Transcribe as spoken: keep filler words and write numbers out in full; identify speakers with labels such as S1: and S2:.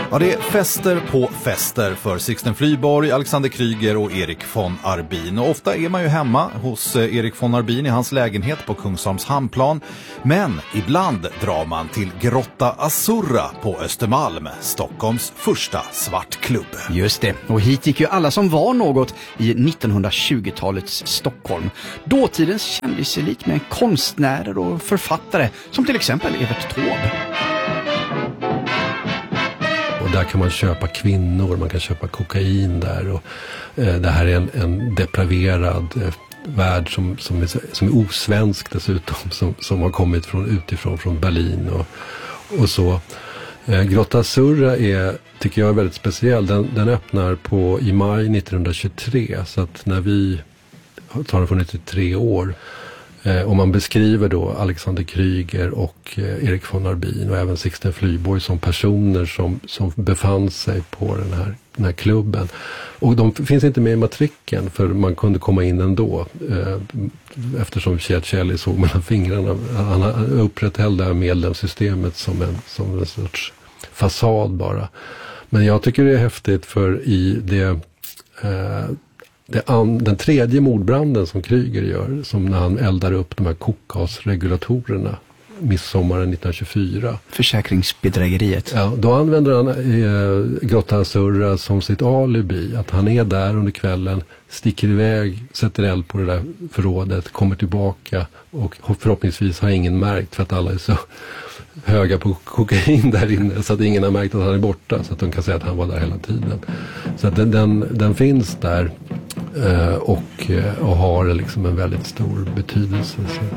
S1: Ja, det är fester på fester för Sixten Flyborg, Alexander Kryger och Erik von Arbin. Och ofta är man ju hemma hos Erik von Arbin i hans lägenhet på Kungsholms hamnplan. Men ibland drar man till Grotta Azzurra på Östermalm, Stockholms första svartklubb.
S2: Just det, och hit gick ju alla som var något i nittonhundratjugotalets Stockholm. Dåtidens kändiselit med konstnärer och författare som till exempel Evert Taube.
S3: Och där kan man köpa kvinnor, man kan köpa kokain där. Och, eh, det här är en, en depraverad eh, värld som, som, är, som är osvensk dessutom. Som, som har kommit från, utifrån, från Berlin och, och så. Eh, Grotta Azzurra är, tycker jag är väldigt speciell. Den, den öppnar på, i maj nittonhundratjugotre. Så att när vi har funnits i tre år. Eh, och man beskriver då Alexander Kryger och eh, Erik von Arbin och även Sixten Flyborg som personer som, som befann sig på den här, den här klubben. Och de finns inte med i matrikeln för man kunde komma in ändå eh, eftersom Kjell såg mellan fingrarna. Han upprätthöll medlemssystemet som en, som en sorts fasad bara. Men jag tycker det är häftigt för i det... Eh, Det an, den tredje mordbranden som Kryger gör, som när han eldar upp de här kokgasregulatorerna midsommaren nittonhundratjugofyra.
S2: Försäkringsbedrägeriet.
S3: Ja, då använder han eh, Grotta Azzurra som sitt alibi. Att han är där under kvällen, sticker iväg, sätter eld på det där förrådet, kommer tillbaka och förhoppningsvis har ingen märkt för att alla är så höga på kokain där inne så att ingen har märkt att han är borta så att de kan säga att han var där hela tiden. Så att den, den, den finns där eh, och, och har liksom en väldigt stor betydelse. Så.